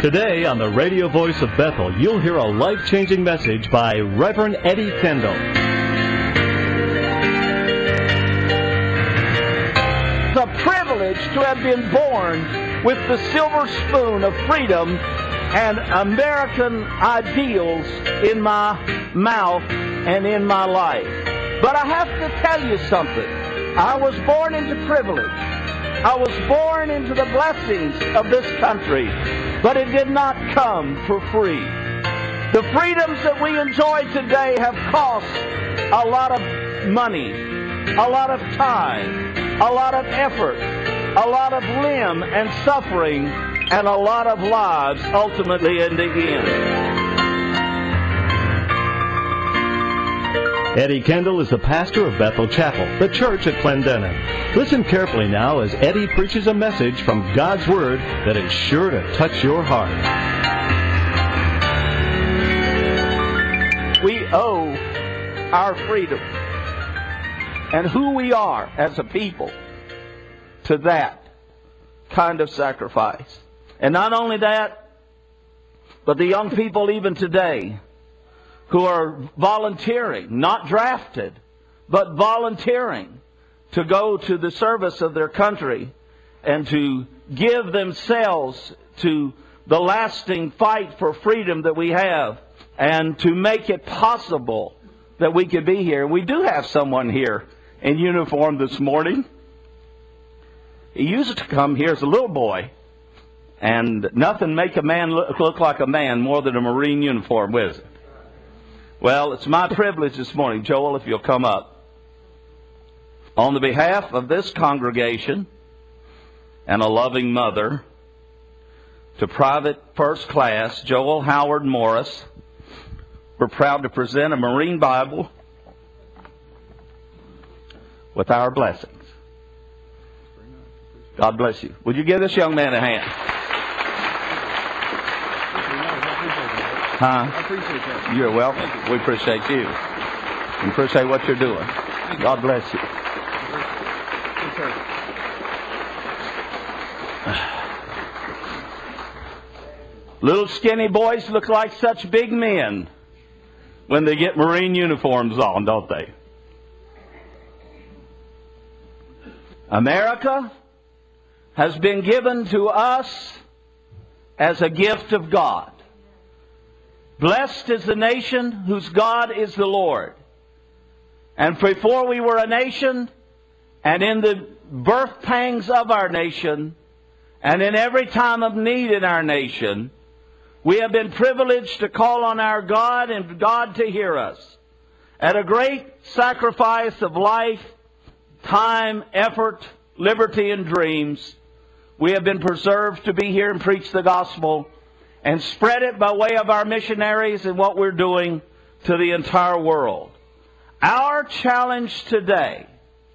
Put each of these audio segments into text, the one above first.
Today on the radio voice of Bethel, you'll hear a life-changing message by Reverend Eddie Kendall. It's a privilege to have been born with the silver spoon of freedom and American ideals in my mouth and in my life. But I have to tell you something. I was born into privilege. I was born into the blessings of this country, but it did not come for free. The freedoms that we enjoy today have cost a lot of money, a lot of time, a lot of effort, a lot of limb and suffering, and a lot of lives ultimately in the end. Eddie Kendall is the pastor of Bethel Chapel, the church at Clendenin. Listen carefully now as Eddie preaches a message from God's Word that is sure to touch your heart. We owe our freedom and who we are as a people to that kind of sacrifice. And not only that, but the young people even today who are volunteering, not drafted, but volunteering to go to the service of their country and to give themselves to the lasting fight for freedom that we have and to make it possible that we could be here. We do have someone here in uniform this morning. He used to come here as a little boy, and nothing make a man look like a man more than a Marine uniform, is it? Well, it's my privilege this morning, Joel, if you'll come up, on the behalf of this congregation and a loving mother, to Private First Class Joel Howard Morris, we're proud to present a Marine Bible with our blessings. God bless you. Would you give this young man a hand? Huh? I appreciate that. You're welcome. We appreciate you. We appreciate what you're doing. God bless you. Little skinny boys look like such big men when they get Marine uniforms on, don't they? America has been given to us as a gift of God. Blessed is the nation whose God is the Lord. And before we were a nation, and in the birth pangs of our nation, and in every time of need in our nation, we have been privileged to call on our God and God to hear us. At a great sacrifice of life, time, effort, liberty, and dreams, we have been preserved to be here and preach the gospel and spread it by way of our missionaries and what we're doing to the entire world. Our challenge today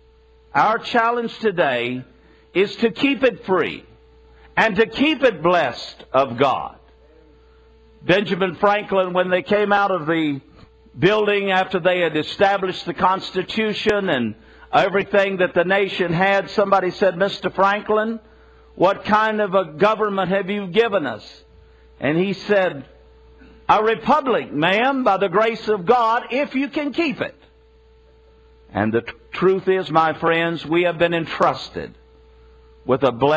is to keep it free and to keep it blessed of God. Benjamin Franklin, when they came out of the building after they had established the Constitution and everything that the nation had, somebody said, "Mr. Franklin, what kind of a government have you given us?" And he said, "A republic, ma'am, by the grace of God, if you can keep it." And the truth is, my friends, we have been entrusted with a blessed